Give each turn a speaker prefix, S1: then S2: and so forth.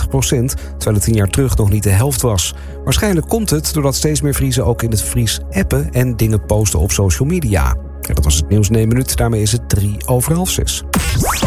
S1: terwijl het 10 jaar terug nog niet de helft was. Waarschijnlijk komt het doordat steeds meer Friezen ook in het Fries appen en dingen posten op social media. Ja, dat was het nieuws in 1 minuut. Daarmee is het 6:03.